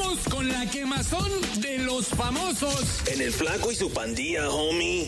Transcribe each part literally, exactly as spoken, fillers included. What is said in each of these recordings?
Vamos con la quemazón de los famosos. En el Flaco y su Pandilla, homie.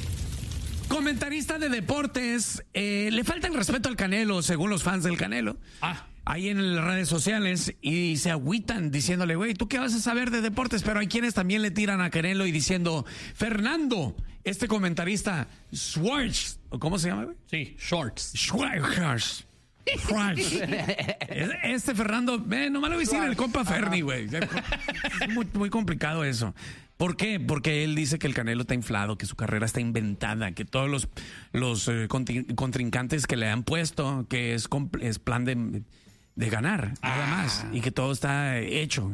Comentarista de deportes, eh, le falta el respeto al Canelo, según los fans del Canelo. Ah. Ahí en las redes sociales y se agüitan diciéndole, güey, ¿tú qué vas a saber de deportes? Pero hay quienes también le tiran a Canelo y diciendo, Fernando, este comentarista, Schwartz, ¿cómo se llama, güey? Sí, Shorts. Schwartz. Schwartz. Este Fernando, eh, nomás lo voy a decir el compa Ferni, güey. Es muy, muy complicado eso. ¿Por qué? Porque él dice que el Canelo está inflado, que su carrera está inventada, que todos los, los eh, contrincantes que le han puesto, que es, es plan de, de ganar, nada más, y que todo está hecho.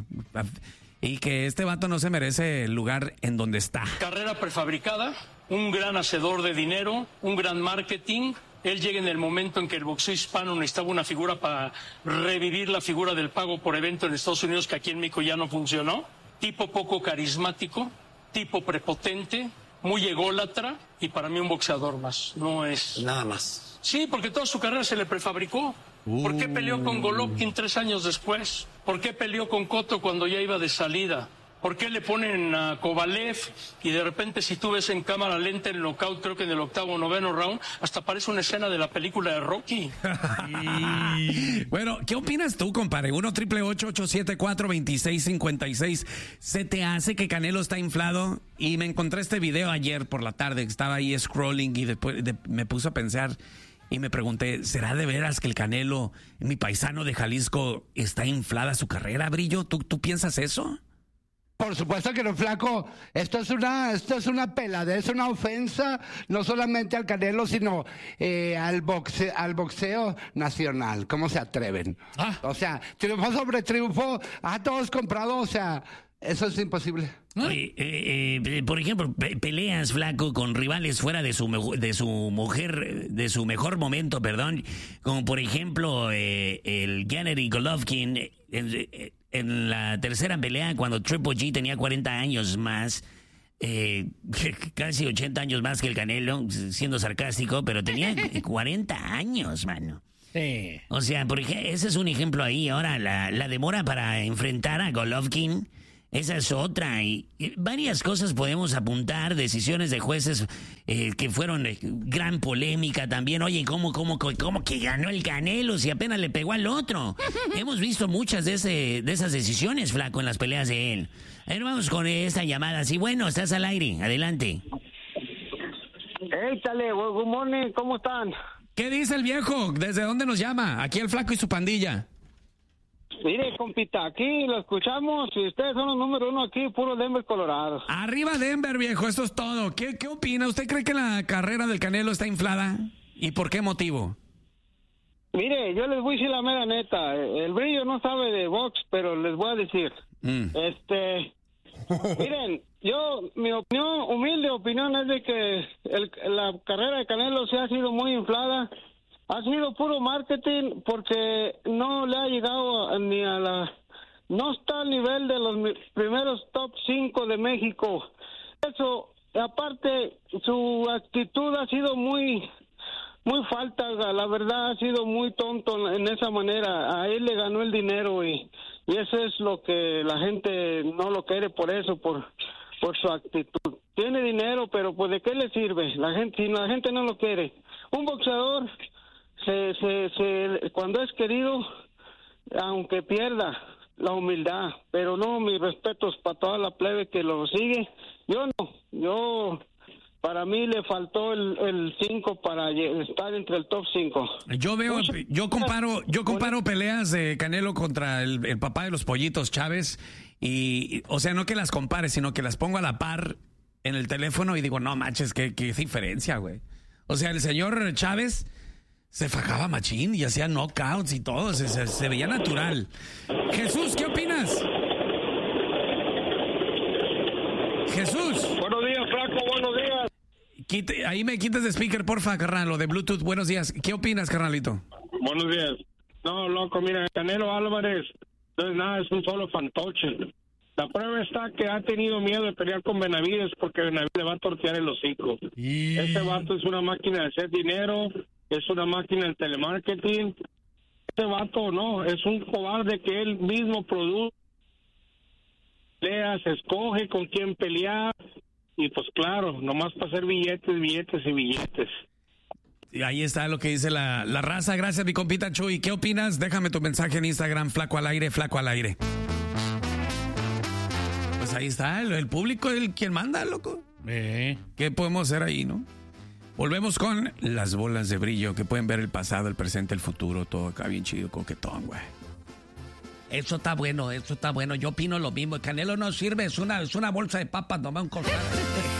Y que este vato no se merece el lugar en donde está. Carrera prefabricada, un gran hacedor de dinero, un gran marketing. Él llega en el momento en que el boxeo hispano necesitaba una figura para revivir la figura del pago por evento en Estados Unidos, que aquí en México ya no funcionó. Tipo poco carismático, tipo prepotente, muy ególatra y para mí un boxeador más. No es... Nada más. Sí, porque toda su carrera se le prefabricó. ¿Por qué peleó con Golovkin tres años después? ¿Por qué peleó con Cotto cuando ya iba de salida? ¿Por qué le ponen a Kovalev y de repente si tú ves en cámara lenta el knockout, creo que en el octavo o noveno round, hasta parece una escena de la película de Rocky? Bueno, ¿qué opinas tú, compadre? uno triple ocho ocho siete cuatro dos seis cinco seis. ¿Se te hace que Canelo está inflado? Y me encontré este video ayer por la tarde, que estaba ahí scrolling y después de, me puse a pensar y me pregunté, ¿será de veras que el Canelo, mi paisano de Jalisco, está inflada su carrera, Brillo? ¿Tú, tú piensas eso? Por supuesto que no, Flaco. Esto es una, esto es una pelada, es una ofensa no solamente al Canelo, sino eh, al boxeo, al boxeo nacional. ¿Cómo se atreven? Ah. O sea, triunfo sobre triunfo, a todos comprado, o sea, eso es imposible. Oye, eh, eh, por ejemplo, pe peleas, Flaco, con rivales fuera de su de su mujer, de su mejor momento, perdón, como por ejemplo eh, el Gennady Golovkin en, en, en la tercera pelea cuando Triple G tenía cuarenta años más, eh, casi ochenta años más que el Canelo, siendo sarcástico, pero tenía cuarenta años, mano. Sí. O sea, por ejemplo, ese es un ejemplo ahí. Ahora, la, la demora para enfrentar a Golovkin, esa es otra. Y, y varias cosas podemos apuntar, decisiones de jueces eh, que fueron eh, gran polémica también. Oye, ¿cómo, cómo, cómo que ganó el Canelo si apenas le pegó al otro? Hemos visto muchas de, ese, de esas decisiones, Flaco, en las peleas de él. A ver, vamos con esta llamada. Sí, bueno, estás al aire. Adelante. Échale, good morning, ¿cómo están? ¿Qué dice el viejo? ¿Desde dónde nos llama? Aquí el Flaco y su pandilla. Mire, compita, aquí lo escuchamos y ustedes son los número uno aquí, puro Denver, Colorado. Arriba Denver, viejo, esto es todo. ¿Qué, qué opina? ¿Usted cree que la carrera del Canelo está inflada? ¿Y por qué motivo? Mire, yo les voy a decir la mera neta. El Brillo no sabe de box, pero les voy a decir. Mm. Este, miren, yo, mi opinión, humilde opinión es de que el, la carrera de Canelo se ha sido muy inflada. Ha sido puro marketing porque no le ha llegado a, ni a la... No está al nivel de los primeros top cinco de México. Eso, aparte, su actitud ha sido muy... Muy falta, la verdad, ha sido muy tonto en esa manera. A él le ganó el dinero y, y eso es lo que la gente no lo quiere por eso, por, por su actitud. Tiene dinero, pero pues ¿de qué le sirve? La gente, si la gente no lo quiere. Un boxeador... Se, se, se, cuando es querido, aunque pierda la humildad, pero no, mis respetos para toda la plebe que lo sigue. Yo no, yo, para mí le faltó el cinco para estar entre el top cinco. Yo veo, yo comparo, yo comparo peleas de Canelo contra el, el papá de los pollitos, Chávez, y, o sea, no que las compare, sino que las pongo a la par en el teléfono y digo, no manches, qué, qué diferencia, güey. O sea, el señor Chávez se fajaba machín y hacía knockouts y todo, se, se, se veía natural. Jesús, ¿qué opinas? Jesús. Buenos días, Flaco, buenos días. Quite, ahí me quites de speaker, porfa, carnal, lo de Bluetooth. Buenos días. ¿Qué opinas, carnalito? Buenos días. No, loco, mira, Canelo Álvarez no es nada, es un solo fantoche. La prueba está que ha tenido miedo de pelear con Benavides porque Benavides le va a tortear el hocico. Y... Ese vato es una máquina de hacer dinero, es una máquina de telemarketing. Este vato no, es un cobarde que él mismo produce pelea, se escoge con quién pelear. Y pues claro, nomás para hacer billetes, billetes y billetes. Y ahí está lo que dice la, la raza. Gracias, mi compita Chuy. ¿Qué opinas? Déjame tu mensaje en Instagram, Flaco al aire, Flaco al aire. Pues ahí está, el, el público es el quien manda, loco. Eh. ¿Qué podemos hacer ahí, no? Volvemos con las bolas de brillo, que pueden ver el pasado, el presente, el futuro, todo acá bien chido, coquetón, güey. Eso está bueno, eso está bueno. Yo opino lo mismo. El Canelo no sirve, es una, es una bolsa de papas, nomás un costal.